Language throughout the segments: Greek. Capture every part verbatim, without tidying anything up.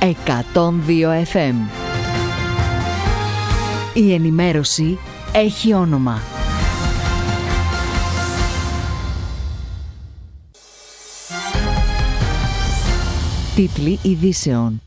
εκατόν δύο εφ εμ. Η ενημέρωση έχει όνομα. Τίτλοι ειδήσεων.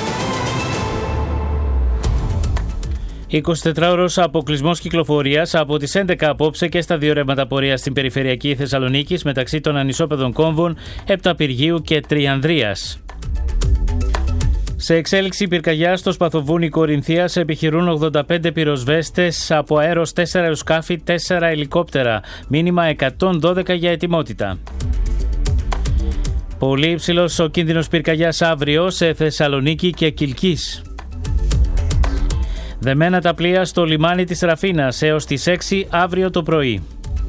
εικοσιτετράωρος αποκλεισμός κυκλοφορίας από τις έντεκα απόψε και στα δύο ρεύματα πορείας στην περιφερειακή Θεσσαλονίκης μεταξύ των ανισόπεδων κόμβων Επταπηργείου και Τριανδρίας. Σε εξέλιξη πυρκαγιά στο Σπαθοβούνι Κορινθίας επιχειρούν ογδόντα πέντε πυροσβέστες από αέρος τέσσερα αεροσκάφη, τέσσερα ελικόπτερα. Μήνυμα εκατόν δώδεκα για ετοιμότητα. Πολύ υψηλός ο κίνδυνος πυρκαγιάς αύριο σε Θεσσαλονίκη και Κιλκής. Δεμένα τα πλοία στο λιμάνι της Ραφίνας έως τις έξι αύριο το πρωί.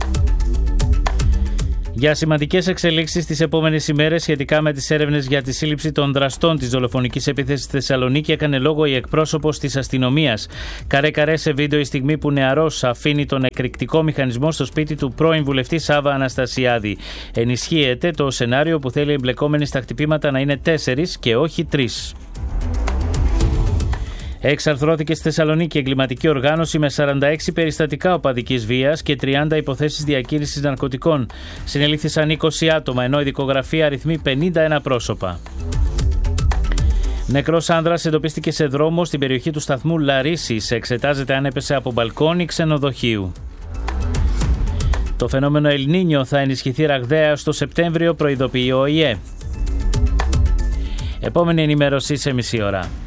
Για σημαντικές εξελίξεις τις επόμενες ημέρες σχετικά με τις έρευνες για τη σύλληψη των δραστών της δολοφονικής επίθεσης στη Θεσσαλονίκη έκανε λόγο η εκπρόσωπος της αστυνομίας. Καρέ-καρέ σε βίντεο η στιγμή που νεαρός αφήνει τον εκρηκτικό μηχανισμό στο σπίτι του πρώην βουλευτή Σάβα Αναστασιάδη. Ενισχύεται το σενάριο που θέλει οι εμπλεκόμενοι στα χτυπήματα να είναι τέσσερις και όχι τρεις. Εξαρθρώθηκε στη Θεσσαλονίκη εγκληματική οργάνωση με σαράντα έξι περιστατικά οπαδικής βίας και τριάντα υποθέσεις διακίνησης ναρκωτικών. Συνελήφθησαν είκοσι άτομα, ενώ η δικογραφία αριθμεί πενήντα ένα πρόσωπα. Νεκρός άνδρας εντοπίστηκε σε δρόμο στην περιοχή του σταθμού Λαρίσης. Εξετάζεται αν έπεσε από μπαλκόνι ξενοδοχείου. Το φαινόμενο El Niño θα ενισχυθεί ραγδαία στο Σεπτέμβριο, προειδοποιεί ο ΟΗΕ. Επόμενη ενημέρωση σε μισή ώρα.